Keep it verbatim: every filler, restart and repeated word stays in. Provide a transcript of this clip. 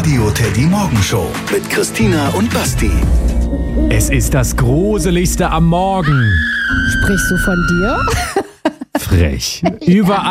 Radio Teddy Morgenshow mit Christina und Basti. Es ist das Gruseligste am Morgen. Sprichst du von dir? Frech. Überall